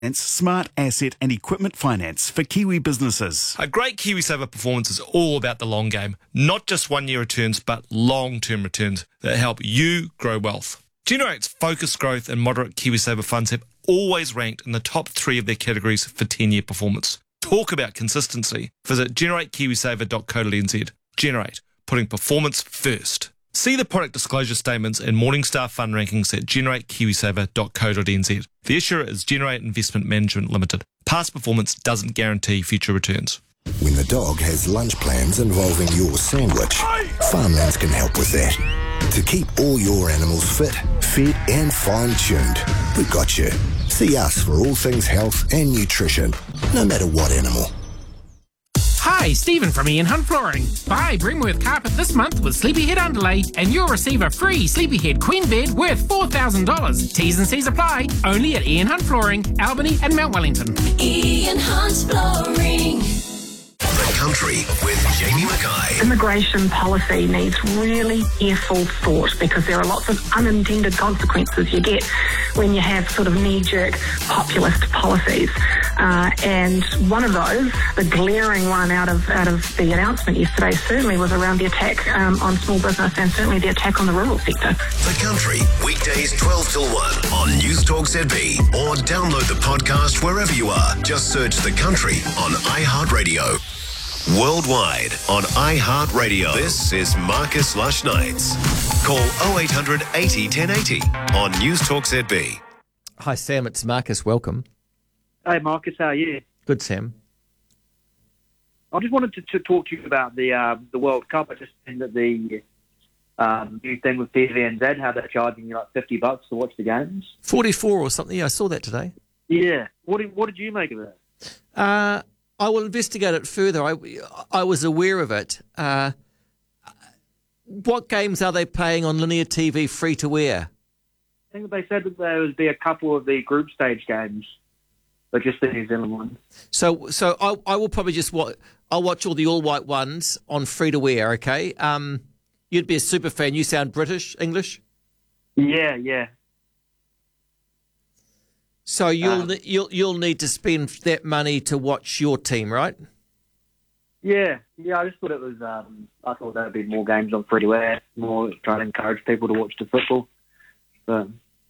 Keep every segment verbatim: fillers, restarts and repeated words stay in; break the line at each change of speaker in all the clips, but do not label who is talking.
Smart asset and equipment finance for Kiwi businesses.
A great KiwiSaver performance is all about the long game, not just one-year returns, but long-term returns that help you grow wealth. Generate's focused growth and moderate KiwiSaver funds have always ranked in the top three of their categories for ten-year performance. Talk about consistency. Visit generate kiwisaver dot co dot n z. Generate, putting performance first. See the product disclosure statements and Morningstar fund rankings at generate kiwisaver dot co dot n z. The issuer is Generate Investment Management Limited. Past performance doesn't guarantee future returns.
When the dog has lunch plans involving your sandwich, Farmlands can help with that. To keep all your animals fit, fed and fine-tuned, we've got you. See us for all things health and nutrition, no matter what animal.
Hi, Stephen from Ian Hunt Flooring. Buy Brimworth carpet this month with Sleepyhead underlay and you'll receive a free Sleepyhead queen bed worth four thousand dollars. T's and C's apply. Only at Ian Hunt Flooring, Albany and Mount Wellington.
Ian Hunt Flooring.
The Country with Jamie Mackay.
Immigration policy needs really careful thought because there are lots of unintended consequences you get when you have sort of knee-jerk populist policies. Uh, and one of those, the glaring one out of out of the announcement yesterday, certainly was around the attack um, on small business and certainly the attack on the rural sector.
The Country, weekdays twelve till one on Newstalk Z B or download the podcast wherever you are. Just search The Country on iHeartRadio. Worldwide on iHeartRadio. This is Marcus Lush Nights. Call oh eight hundred eighty ten eighty on Newstalk Z B.
Hi Sam, it's Marcus. Welcome.
Hey Marcus, how are you?
Good, Sam.
I just wanted to, to talk to you about the uh, the World Cup. I just think that the um, new thing with T V N Z, how they're charging you like fifty bucks to watch the games.
forty-four or something. Yeah, I saw that today.
Yeah. What did, what did you make of it?
Uh, I will investigate it further. I, I was aware of it. Uh, what games are they playing on linear T V free to air?
I think they said that there would be a couple of the group stage games, but just the New Zealand one.
So, so I, I will probably just watch. I'll watch all the all white ones on free to air. Okay. Um, you'd be a super fan. You sound British, English.
Yeah, yeah.
So you'll
Um,
you'll you'll need to spend that money to watch your team, right?
Yeah, yeah. I just thought it was. Um, I thought there would be more games on free to air, more trying to encourage people to watch the football. But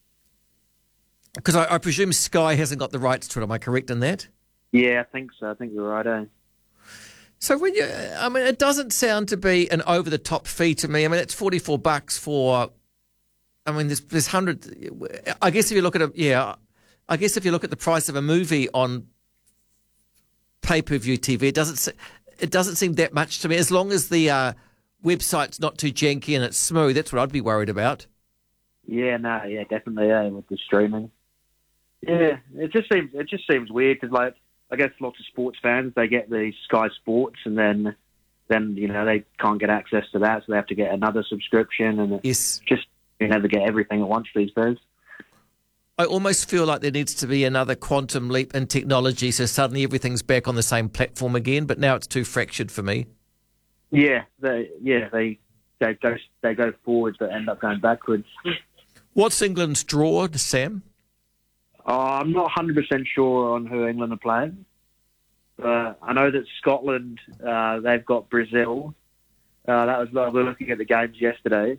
Because I, I presume Sky hasn't got the rights to it. Am I correct in that?
yeah, I think so. I think you're right. Eh?
So when you, I mean, it doesn't sound to be an over-the-top fee to me. I mean, it's forty-four bucks for. I mean, there's there's hundred. I guess if you look at it, yeah. I guess if you look at the price of a movie on pay-per-view T V, it doesn't se- it doesn't seem that much to me. As long as the uh, website's not too janky and it's smooth, that's what I'd be worried about.
Yeah, no, yeah, definitely. Yeah, with the streaming. Yeah, it just seems it just seems weird because, like, I guess lots of sports fans, they get the Sky Sports and then then you know they can't get access to that, so they have to get another subscription, and it's
Yes.
just you never get everything at once these days.
I almost feel like there needs to be another quantum leap in technology, so suddenly everything's back on the same platform again. But now it's too fractured for me.
Yeah, they yeah they they go they go forwards but end up going backwards.
What's England's draw, Sam?
Oh, I'm not one hundred percent sure on who England are playing. Uh, I know that Scotland, uh, they've got Brazil. Uh, that was we were looking at the games yesterday.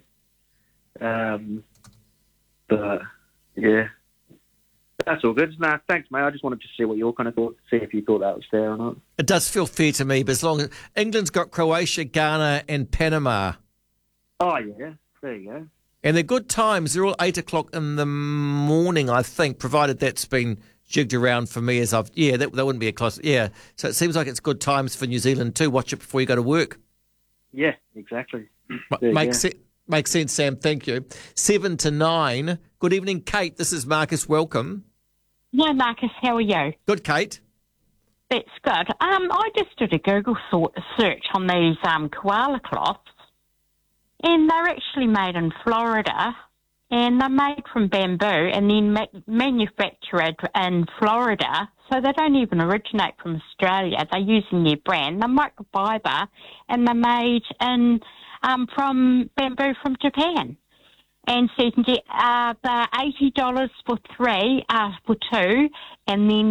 Um, but yeah, that's all good. Nah, thanks, mate. I just wanted to see what you kind of thought, see if you thought that was fair or not.
It does feel fair to me, but as long as England's got Croatia, Ghana, and Panama.
Oh yeah, there you go.
And they're good times. They're all eight o'clock in the morning, I think, provided that's been jigged around for me as I've... Yeah, that, that wouldn't be a close... Yeah, so it seems like it's good times for New Zealand too. Watch it before you go to work.
Yeah, exactly.
Makes, se- makes sense, Sam. Thank you. Seven to nine. Good evening, Kate. This is Marcus. Welcome.
Hi, Marcus. How are you?
Good, Kate.
That's good. Um, I just did a Google sort search on these um, koala cloths, and they're actually made in Florida, and they're made from bamboo and then ma- manufactured in Florida, so they don't even originate from Australia. They're using their brand. They're microfiber, and they're made in um, from bamboo from Japan. And so you can get uh, the eighty dollars for three, uh, for two, and then